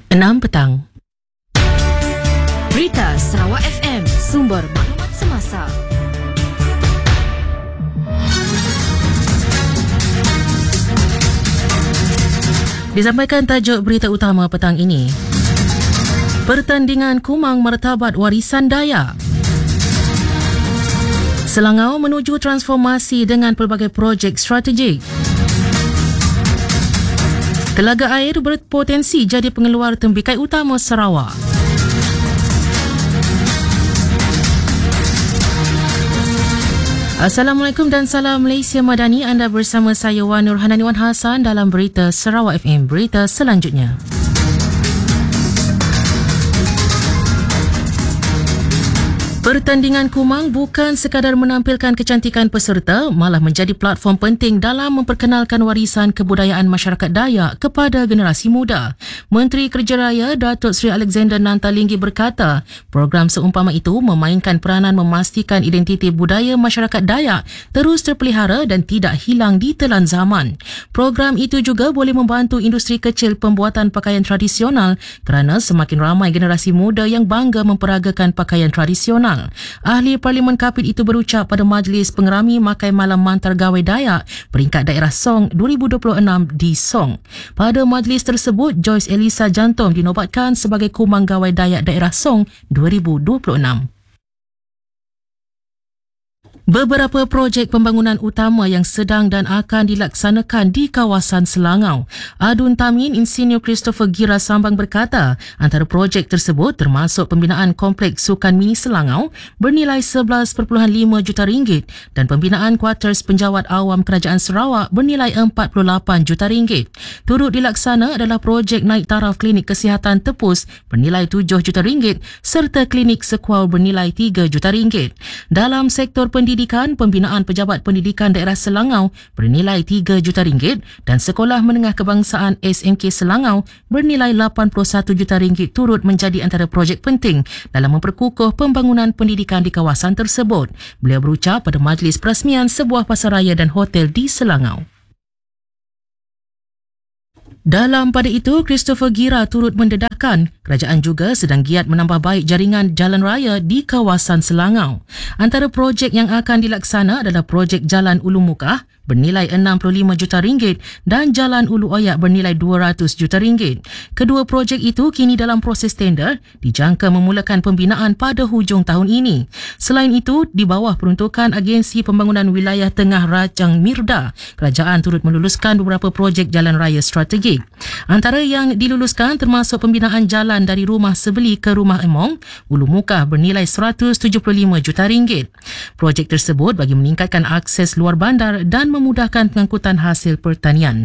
6 petang. Berita Sarawak FM, sumber maklumat semasa. Disampaikan tajuk berita utama petang ini. Pertandingan Kumang Martabat Warisan Dayak. Selangau menuju transformasi dengan pelbagai projek strategik. Telaga air berpotensi jadi pengeluar tembikai utama Sarawak. Assalamualaikum dan salam Malaysia Madani. Anda bersama saya Wan Nurhanani Wan Hassan dalam Berita Sarawak FM. Berita selanjutnya. Pertandingan Kumang bukan sekadar menampilkan kecantikan peserta, malah menjadi platform penting dalam memperkenalkan warisan kebudayaan masyarakat Dayak kepada generasi muda. Menteri Kerja Raya Datuk Seri Alexander Nantalinggi berkata, program seumpama itu memainkan peranan memastikan identiti budaya masyarakat Dayak terus terpelihara dan tidak hilang di telan zaman. Program itu juga boleh membantu industri kecil pembuatan pakaian tradisional kerana semakin ramai generasi muda yang bangga memperagakan pakaian tradisional. Ahli Parlimen Kapit itu berucap pada Majlis Pengerami Makai Malam Mantargawai Dayak peringkat daerah Song 2026 di Song. Pada majlis tersebut, Joyce Elisa Jantom dinobatkan sebagai Kumang Gawai Dayak daerah Song 2026. Beberapa projek pembangunan utama yang sedang dan akan dilaksanakan di kawasan Selangau. Adun Tamin Insinyur Christopher Gira Sambang berkata, antara projek tersebut termasuk pembinaan Kompleks Sukan Mini Selangau bernilai 11.5 juta ringgit dan pembinaan kuarters penjawat awam Kerajaan Sarawak bernilai 48 juta ringgit. Turut dilaksana adalah projek naik taraf klinik kesihatan Tepus bernilai 7 juta ringgit serta klinik sekuau bernilai 3 juta ringgit. Dalam sektor pendidikan, pembinaan pejabat pendidikan daerah Selangau bernilai 3 juta ringgit dan Sekolah Menengah Kebangsaan SMK Selangau bernilai 81 juta ringgit turut menjadi antara projek penting dalam memperkukuh pembangunan pendidikan di kawasan tersebut. Beliau berucap pada majlis perasmian sebuah pasaraya dan hotel di Selangau. Dalam pada itu, Christopher Gira turut mendedahkan kerajaan juga sedang giat menambah baik jaringan jalan raya di kawasan Selangau. Antara projek yang akan dilaksana adalah projek Jalan Ulu Mukah bernilai 65 juta ringgit dan Jalan Ulu Oyak bernilai 200 juta ringgit. Kedua projek itu kini dalam proses tender, dijangka memulakan pembinaan pada hujung tahun ini. Selain itu, di bawah peruntukan Agensi Pembangunan Wilayah Tengah Rajang Mirda, kerajaan turut meluluskan beberapa projek jalan raya strategik. Antara yang diluluskan termasuk pembinaan jalan dari Rumah Sebeli ke Rumah Emong, Ulu Mukah bernilai 175 juta ringgit. Projek tersebut bagi meningkatkan akses luar bandar dan memudahkan pengangkutan hasil pertanian.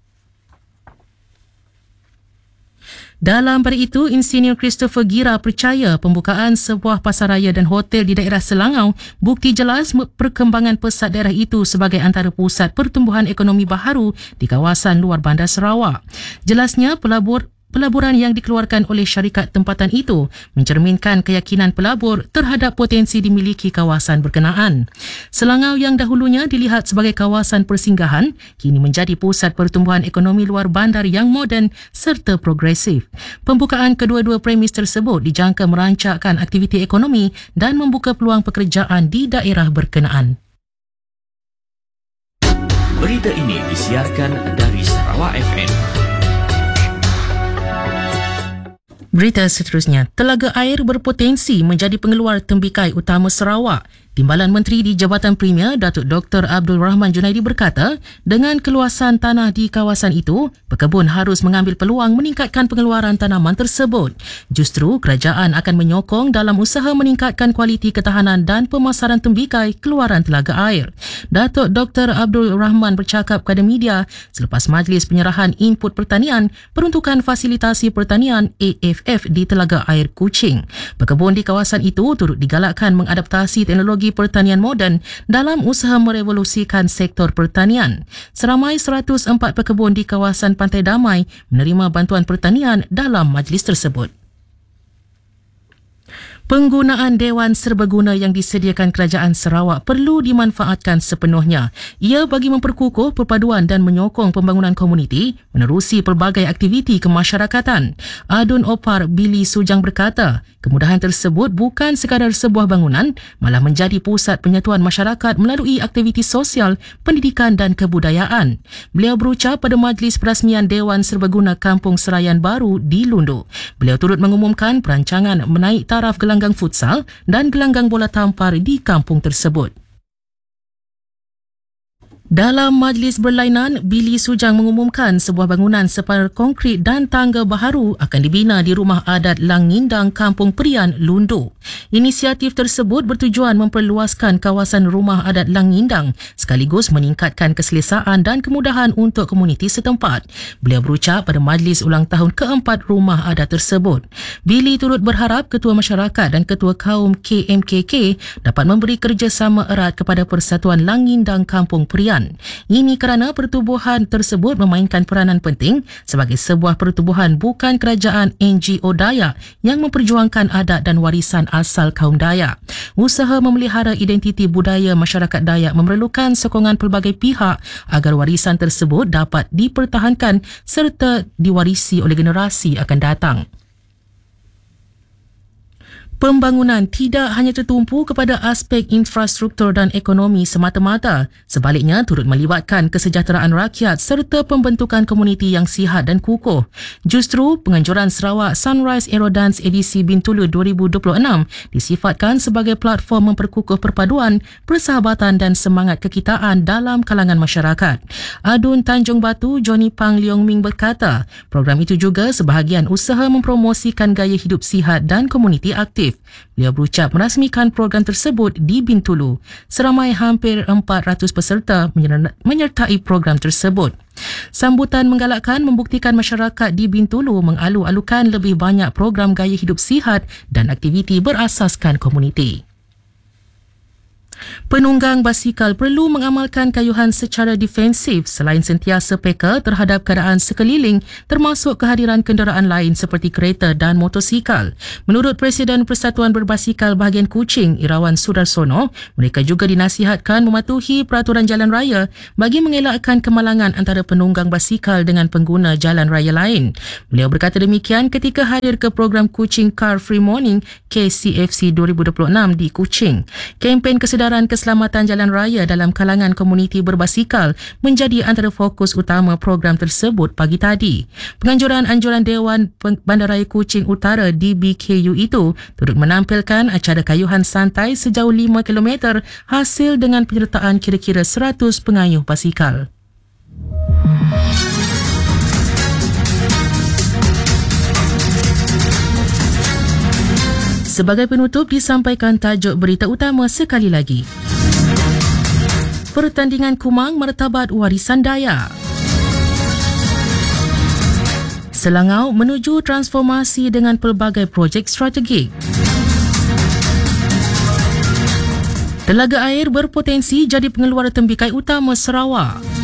Dalam pada itu, Insinyur Christopher Gira percaya pembukaan sebuah pasaraya dan hotel di daerah Selangau bukti jelas perkembangan pesat daerah itu sebagai antara pusat pertumbuhan ekonomi baharu di kawasan luar bandar Sarawak. Jelasnya, pelaburan yang dikeluarkan oleh syarikat tempatan itu mencerminkan keyakinan pelabur terhadap potensi dimiliki kawasan berkenaan. Selangau yang dahulunya dilihat sebagai kawasan persinggahan, kini menjadi pusat pertumbuhan ekonomi luar bandar yang moden serta progresif. Pembukaan kedua-dua premis tersebut dijangka merancakkan aktiviti ekonomi dan membuka peluang pekerjaan di daerah berkenaan. Berita ini disiarkan dari Sarawak FM. Berita seterusnya, telaga air berpotensi menjadi pengeluar tembikai utama Sarawak. Timbalan Menteri di Jabatan Premier Datuk Dr. Abdul Rahman Junaidi berkata, dengan keluasan tanah di kawasan itu, pekebun harus mengambil peluang meningkatkan pengeluaran tanaman tersebut. Justru, kerajaan akan menyokong dalam usaha meningkatkan kualiti ketahanan dan pemasaran tembikai keluaran telaga air. Datuk Dr. Abdul Rahman bercakap kepada media selepas majlis penyerahan input pertanian peruntukan fasilitasi pertanian AFF di Telaga Air Kuching. Pekebun di kawasan itu turut digalakkan mengadaptasi teknologi pertanian moden dalam usaha merevolusikan sektor pertanian. Seramai 104 pekebun di kawasan Pantai Damai menerima bantuan pertanian dalam majlis tersebut. Penggunaan Dewan Serbaguna yang disediakan Kerajaan Sarawak perlu dimanfaatkan sepenuhnya. Ia bagi memperkukuh perpaduan dan menyokong pembangunan komuniti menerusi pelbagai aktiviti kemasyarakatan. Adun Opar Billy Sujang berkata, kemudahan tersebut bukan sekadar sebuah bangunan, malah menjadi pusat penyatuan masyarakat melalui aktiviti sosial, pendidikan dan kebudayaan. Beliau berucap pada majlis perasmian Dewan Serbaguna Kampung Serayan Baru di Lundu. Beliau turut mengumumkan perancangan menaik taraf gelanggang futsal dan gelanggang bola tampar di kampung tersebut. Dalam majlis berlainan, Billy Sujang mengumumkan sebuah bangunan separa konkrit dan tangga baharu akan dibina di Rumah Adat Langindang Kampung Perian, Lundu. Inisiatif tersebut bertujuan memperluaskan kawasan Rumah Adat Langindang sekaligus meningkatkan keselesaan dan kemudahan untuk komuniti setempat. Beliau berucap pada majlis ulang tahun keempat Rumah Adat tersebut. Billy turut berharap Ketua Masyarakat dan Ketua Kaum KMKK dapat memberi kerjasama erat kepada Persatuan Langindang Kampung Perian. Ini kerana pertubuhan tersebut memainkan peranan penting sebagai sebuah pertubuhan bukan kerajaan NGO Dayak yang memperjuangkan adat dan warisan asal kaum Dayak. Usaha memelihara identiti budaya masyarakat Dayak memerlukan sokongan pelbagai pihak agar warisan tersebut dapat dipertahankan serta diwarisi oleh generasi akan datang. Pembangunan tidak hanya tertumpu kepada aspek infrastruktur dan ekonomi semata-mata, sebaliknya turut melibatkan kesejahteraan rakyat serta pembentukan komuniti yang sihat dan kukuh. Justru, penganjuran Sarawak Sunrise Aerodance edisi Bintulu 2026 disifatkan sebagai platform memperkukuh perpaduan, persahabatan dan semangat kekitaan dalam kalangan masyarakat. Adun Tanjung Batu Johnny Pang Leong Ming berkata, program itu juga sebahagian usaha mempromosikan gaya hidup sihat dan komuniti aktif. Beliau berucap merasmikan program tersebut di Bintulu. Seramai hampir 400 peserta menyertai program tersebut. Sambutan menggalakkan membuktikan masyarakat di Bintulu mengalu-alukan lebih banyak program gaya hidup sihat dan aktiviti berasaskan komuniti. Penunggang basikal perlu mengamalkan kayuhan secara defensif selain sentiasa peka terhadap keadaan sekeliling termasuk kehadiran kenderaan lain seperti kereta dan motosikal. Menurut Presiden Persatuan Berbasikal Bahagian Kuching, Irawan Sudarsono, mereka juga dinasihatkan mematuhi peraturan jalan raya bagi mengelakkan kemalangan antara penunggang basikal dengan pengguna jalan raya lain. Beliau berkata demikian ketika hadir ke program Kuching Car Free Morning KCFC 2026 di Kuching. Kempen kesedaran keselamatan jalan raya dalam kalangan komuniti berbasikal menjadi antara fokus utama program tersebut pagi tadi. Penganjuran-anjuran Dewan Bandaraya Kuching Utara DBKU itu turut menampilkan acara kayuhan santai sejauh 5 km hasil dengan penyertaan kira-kira 100 pengayuh basikal. Sebagai penutup disampaikan tajuk berita utama sekali lagi. Pertandingan Kumang Martabat Warisan Dayak. Selangau menuju transformasi dengan pelbagai projek strategik. Telaga air berpotensi jadi pengeluar tembikai utama Sarawak.